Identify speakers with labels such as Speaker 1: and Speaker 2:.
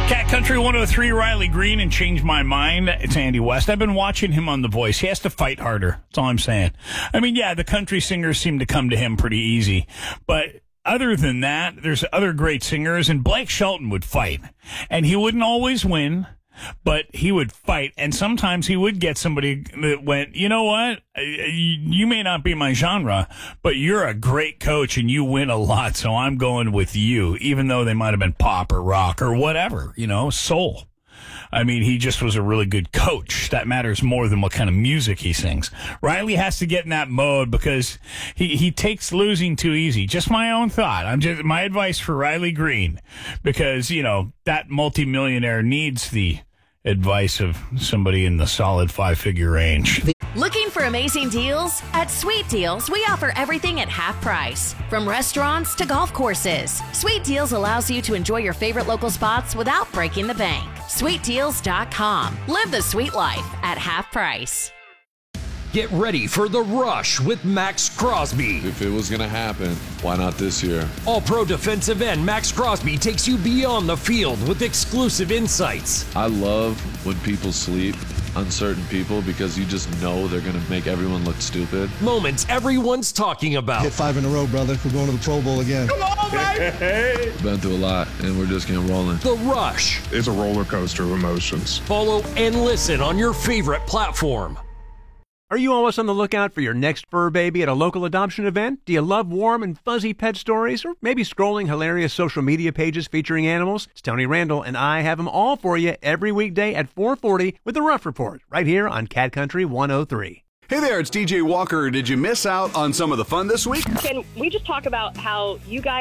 Speaker 1: Cat Country 103, Riley Green, and Change My Mind. It's Andy West. I've been watching him on The Voice. He has to fight harder. That's all I'm saying. I mean, yeah, the country singers seem to come to him pretty easy. But other than that, there's other great singers, and Blake Shelton would fight. And he wouldn't always win, but he would fight. And sometimes he would get somebody that went, you know what? You may not be my genre, but you're a great coach and you win a lot, so I'm going with you, even though they might have been pop or rock or whatever, soul. I mean, he just was a really good coach. That matters more than what kind of music he sings. Riley has to get in that mode because he takes losing too easy. Just my own thought. My advice for Riley Green, because, that multimillionaire needs the advice of somebody in the solid five-figure range.
Speaker 2: Looking for amazing deals? At Sweet Deals, we offer everything at half price. From restaurants to golf courses, Sweet Deals allows you to enjoy your favorite local spots without breaking the bank. SweetDeals.com. Live the sweet life at half price.
Speaker 3: Get ready for The Rush with Max Crosby.
Speaker 4: If it was going to happen, why not this year?
Speaker 3: All-pro defensive end Max Crosby takes you beyond the field with exclusive insights.
Speaker 4: I love when people sleep on certain people because you just know they're going to make everyone look stupid.
Speaker 3: Moments everyone's talking about.
Speaker 5: Hit 5 in a row, brother. We're going to the Pro Bowl again.
Speaker 1: Come on, baby!
Speaker 4: Been through a lot, and we're just getting rolling.
Speaker 3: The Rush.
Speaker 6: It's a roller coaster of emotions.
Speaker 3: Follow and listen on your favorite platform.
Speaker 7: Are you always on the lookout for your next fur baby at a local adoption event? Do you love warm and fuzzy pet stories? Or maybe scrolling hilarious social media pages featuring animals? It's Tony Randall, and I have them all for you every weekday at 4:40 with The Ruff Report, right here on Cat Country 103.
Speaker 8: Hey there, it's DJ Walker. Did you miss out on some of the fun this week?
Speaker 9: Can we just talk about how you guys